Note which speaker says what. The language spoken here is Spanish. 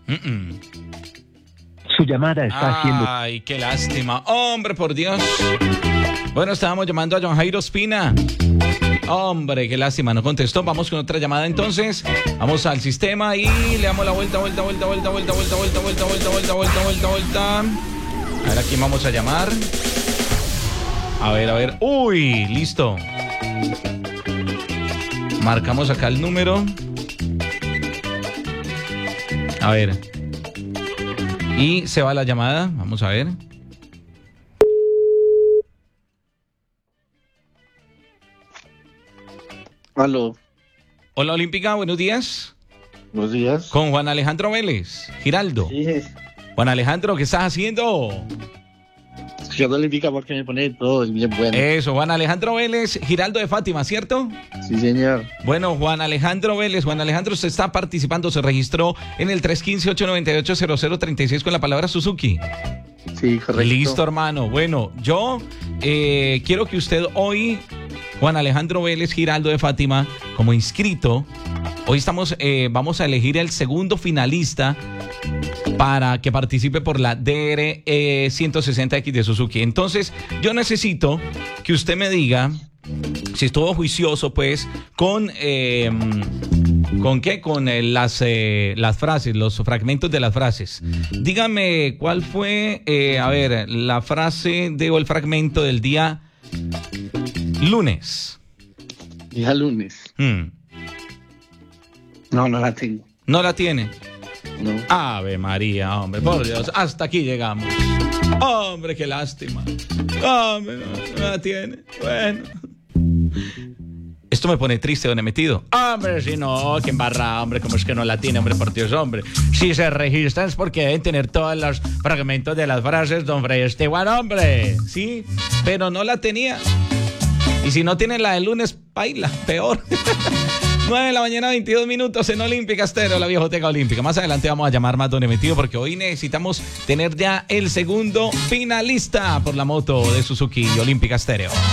Speaker 1: Su llamada está siendo...
Speaker 2: Ay, qué lástima. Hombre, por Dios. Bueno, estábamos llamando a John Jairo Espina. Hombre, qué lástima, no contestó. Vamos con otra llamada entonces. Vamos al sistema y le damos la vuelta. A ver a quién vamos a llamar. A ver. Uy, listo. Marcamos acá el número. A ver. Y se va la llamada. Vamos a ver.
Speaker 3: Aló.
Speaker 2: Hola, Olímpica, buenos días.
Speaker 3: Buenos días.
Speaker 2: Con Juan Alejandro Vélez, Giraldo.
Speaker 3: Sí,
Speaker 2: Juan Alejandro, ¿qué estás haciendo?
Speaker 3: escuchando Olímpica porque me pone todo, es bien bueno.
Speaker 2: Eso, Juan Alejandro Vélez, Giraldo de Fátima, ¿cierto?
Speaker 3: Sí, señor.
Speaker 2: Bueno, Juan Alejandro Vélez, Juan Alejandro, usted está participando, se registró en el 315-898-0036 con la palabra Suzuki.
Speaker 3: Sí, correcto.
Speaker 2: Listo, hermano. Bueno, yo quiero que usted hoy, Juan Alejandro Vélez, Giraldo de Fátima, como inscrito, hoy vamos a elegir el segundo finalista para que participe por la DR 160X de Suzuki. Entonces, yo necesito que usted me diga si estuvo juicioso, pues, ¿con qué? Con las frases, los fragmentos de las frases. Dígame cuál fue, la frase o el fragmento del día lunes.
Speaker 3: Día lunes. No la tengo.
Speaker 2: ¿No la tiene?
Speaker 3: No.
Speaker 2: Ave María, hombre, por Dios, hasta aquí llegamos. Hombre, qué lástima. Hombre, no la tiene. Bueno. Esto me pone triste, don Emetido. Hombre, si no, qué embarrada, hombre, ¿cómo es que no la tiene, hombre, por Dios, hombre? Si se registran es porque deben tener todos los fragmentos de las frases, don Fray Esteban, hombre. Sí, pero no la tenía. Y si no tiene la del lunes, baila, peor. 9 de la mañana, 22 minutos en Olímpica Estéreo, la Viejoteca Olímpica. Más adelante vamos a llamar más don Emetido porque hoy necesitamos tener ya el segundo finalista por la moto de Suzuki Olímpica Estéreo.